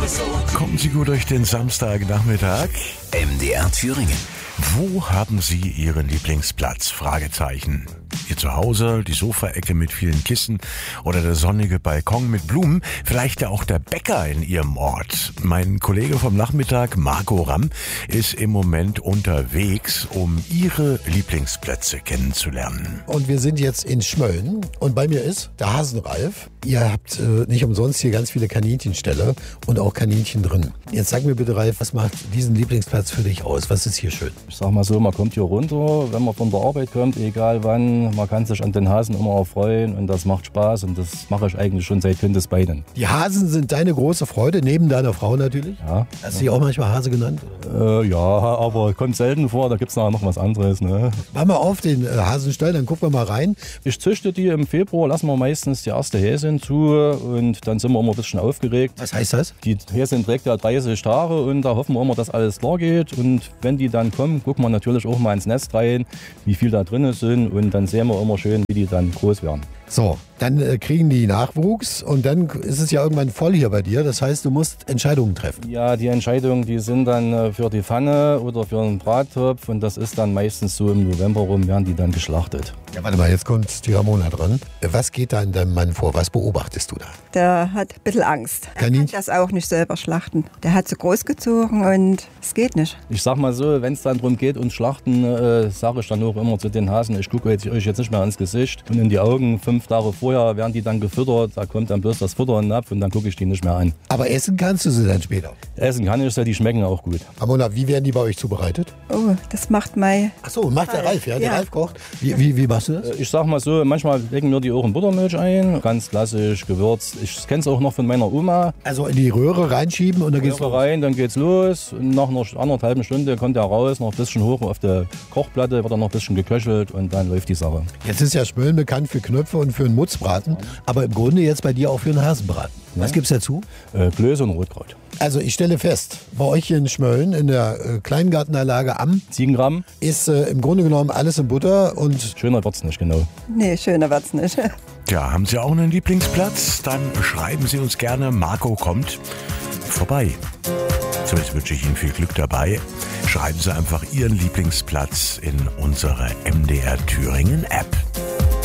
Kommen Sie gut durch den Samstagnachmittag. MDR Thüringen. Wo haben Sie Ihren Lieblingsplatz? Fragezeichen. Ihr Zuhause, die Sofaecke mit vielen Kissen oder der sonnige Balkon mit Blumen, vielleicht ja auch der Bäcker in Ihrem Ort. Mein Kollege vom Nachmittag, Marco Ramm, ist im Moment unterwegs, um Ihre Lieblingsplätze kennenzulernen. Und wir sind jetzt in Schmölln und bei mir ist der Hasenralf. Ihr habt nicht umsonst hier ganz viele Kaninchenställe und auch Kaninchen drin. Jetzt sag mir bitte, Ralf, was macht diesen Lieblingsplatz für dich aus? Was ist hier schön? Ich sag mal so, man kommt hier runter, wenn man von der Arbeit kommt, egal wann. Man kann sich an den Hasen immer erfreuen und das macht Spaß und das mache ich eigentlich schon seit Kindesbeinen. Die Hasen sind deine große Freude, neben deiner Frau natürlich? Ja. Hast du dich auch manchmal Hase genannt? Ja, aber kommt selten vor, da gibt es nachher noch was anderes. Ne? Mach mal auf den Hasenstall, dann gucken wir mal rein. Ich züchte die im Februar, lassen wir meistens die erste Häsin zu und dann sind wir immer ein bisschen aufgeregt. Was heißt das? Die Häsin trägt ja 30 Tage und da hoffen wir immer, dass alles klar geht und wenn die dann kommen, gucken wir natürlich auch mal ins Nest rein, wie viel da drin sind und dann sehen wir immer schön, wie die dann groß werden. So, dann kriegen die Nachwuchs und dann ist es ja irgendwann voll hier bei dir. Das heißt, du musst Entscheidungen treffen. Ja, die Entscheidungen, die sind dann für die Pfanne oder für einen Brattopf und das ist dann meistens so im November rum, werden die dann geschlachtet. Ja, warte mal, jetzt kommt die Ramona dran. Was geht da in deinem Mann vor? Was beobachtest du da? Der hat ein bisschen Angst. Er kann das auch nicht selber schlachten. Der hat so großgezogen und es geht nicht. Ich sag mal so, wenn es dann darum geht und Schlachten, sage ich dann auch immer zu den Hasen, ich gucke euch jetzt nicht mehr ans Gesicht und in die Augen. 5 Tage vorher werden die dann gefüttert, da kommt dann bloß das Futter in den Napf und dann gucke ich die nicht mehr an. Aber essen kannst du sie dann später? Essen kann ich sie, die schmecken auch gut. Ramona, wie werden die bei euch zubereitet? Oh, das macht Mai. Achso, macht der Ralf, ja? Der Ralf kocht. Wie machst du das? Ich sag mal so, manchmal legen wir die auch in Buttermilch ein, ganz klassisch, gewürzt. Ich kenne es auch noch von meiner Oma. Also in die Röhre reinschieben und dann geht's los? Rein, dann geht's los. Nach einer anderthalben Stunde kommt er raus, noch ein bisschen hoch auf der Kochplatte, wird dann noch ein bisschen geköchelt und dann läuft die Sache. Jetzt ist ja Schmölln bekannt für Knöpfe und für einen Mutzbraten, aber im Grunde jetzt bei dir auch für einen Hasenbraten. Was gibt's dazu? Klöße und Rotkraut. Also ich stelle fest, bei euch hier in Schmölln, in der Kleingartenanlage am Ziegengramm ist im Grunde genommen alles in Butter und... Schöner wird's nicht, genau. Nee, schöner wird's nicht. Ja, haben Sie auch einen Lieblingsplatz? Dann schreiben Sie uns gerne. Marco kommt vorbei. Zumindest wünsche ich Ihnen viel Glück dabei. Schreiben Sie einfach Ihren Lieblingsplatz in unsere MDR Thüringen App.